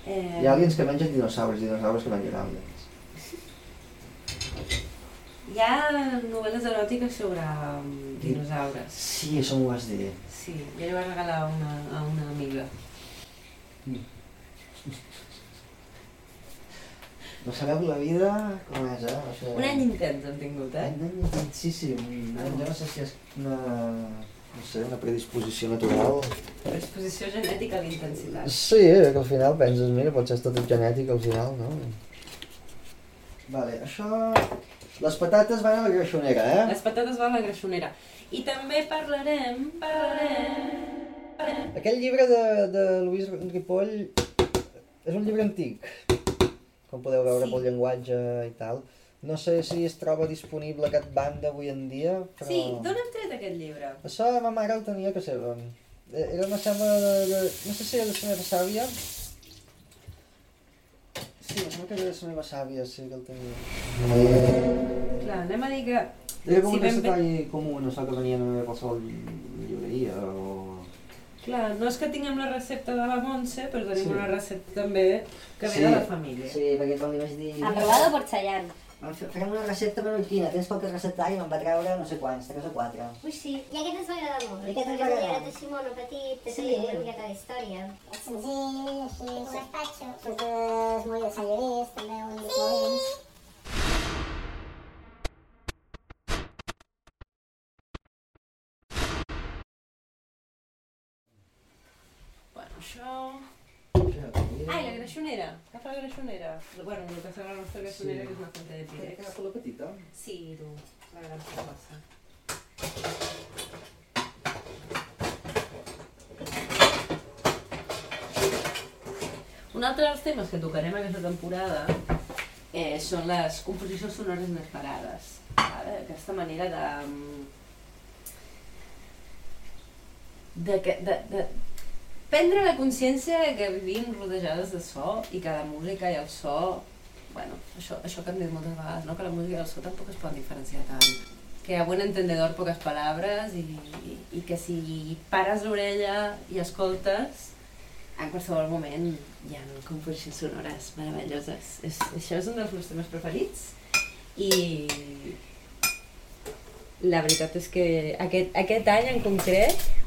Hi ha aliens que mengen dinosaures que mengen aliens. Hi ha novel·les eròtiques sobre dinosaures. Sí, això m'ho vas dir. Sí, jo li vaig regalar a una amiga. No sabeu la vida com és, Això... Un any intens hem tingut, Un any intensíssim. Jo no sé si és una predisposició natural. Predisposició genètica a l'intensitat. Sí, que al final penses, mira, potser és tot genètic al final, no? Vale, això... Les patates van a la greixonera, Les patates van a la greixonera. I també parlarem... Aquest llibre de Lluís Ripoll és un llibre antic, com podeu veure pel llenguatge i tal. No sé si es troba disponible aquest banda avui en dia, però... Sí, d'on hem tret aquest llibre? Això ma mare el tenia a casa seva. Era una sembla de... No sé si era de la meva sàvia. Sí, em sembla que era de la meva sàvia, sí que el tenia. Clar, anem a dir que... Era com un recetari comú, no sé que venien a qualsevol llibreria o... Clar, no és que tinguem la recepta de la Montse, però tenim una recepta també que ve de la família. Sí, perquè com li vaig dir... Aprobado por Chayanne. Farem una recepta menorquina, tens qualque receptari, me'n va treure no sé quants, 3 o 4. Ui, sí. I aquest ens va agradar molt. Aquest ens va agradar. És un agradar. llibret així mono petit, té una miqueta d'història. És senzill, així, un despatxo. Surtes molt de Sant Lluís, també uns molins. Bueno, això... Ai, la greixonera. Agafa la greixonera. Bueno, el que serà la nostra greixonera, que és una fonta de Pirex. Agafa la petita? Sí, tu. La gran força. Un altre dels temes que tocarem aquesta temporada són les composicions sonores inesperades. Aquesta manera de prendre la consciència que vivim rodejades de so i que la música i el so, bueno, això que hem dit moltes vegades, no? Que la música i el so tampoc es poden diferenciar tant. Que a buen entendedor poques palabres i que si pares l'orella i escoltes, en qualsevol moment hi ha composicions sonores meravelloses. Això és un dels meus temes preferits i la veritat és que aquest any en concret